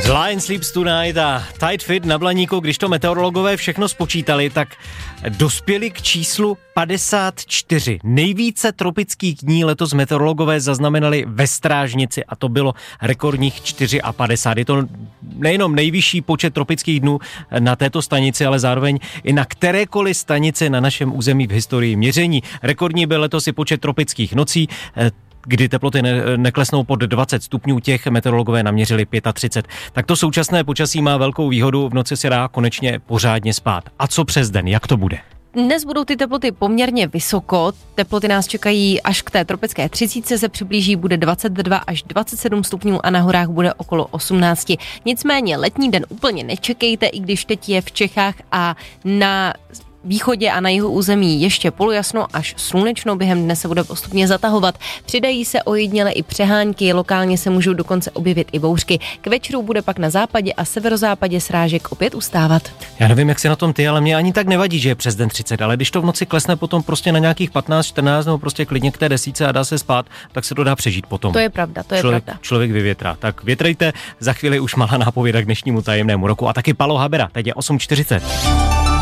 Lion Sleeps Tonight a Tight Fit na Blaníku, když to meteorologové všechno spočítali, tak dospěli k číslu 54. Nejvíce tropických dní letos meteorologové zaznamenali ve Strážnici a to bylo rekordních 54. Je to nejenom nejvyšší počet tropických dnů na této stanici, ale zároveň i na kterékoliv stanici na našem území v historii měření. Rekordní byl letos i počet tropických nocí, kdy teploty neklesnou pod 20 stupňů, těch meteorologové naměřili 35. Tak to současné počasí má velkou výhodu, v noci se dá konečně pořádně spát. A co přes den, jak to bude? Dnes budou ty teploty poměrně vysoko, teploty nás čekají až k té tropické 30, se přiblíží, bude 22 až 27 stupňů a na horách bude okolo 18. Nicméně letní den úplně nečekejte, i když teď je v Čechách a na východě a na jihu území ještě polojasno až slunečno, během dne se bude postupně zatahovat. Přidají se ojediněle i přehánky, lokálně se můžou dokonce objevit i bouřky. K večeru bude pak na západě a severozápadě srážek opět ustávat. Já nevím, jak se na tom ty, ale mě ani tak nevadí, že je přes den 30, ale když to v noci klesne potom prostě na nějakých 15, 14 nebo prostě klidně k té 10 a dá se spát, tak se to dá přežít potom. To je pravda, pravda. Člověk vyvětrá. Tak větrejte, za chvíli už malá nápověda k dnešnímu tajemnému roku a taky Palo Habera, teď je 8:40.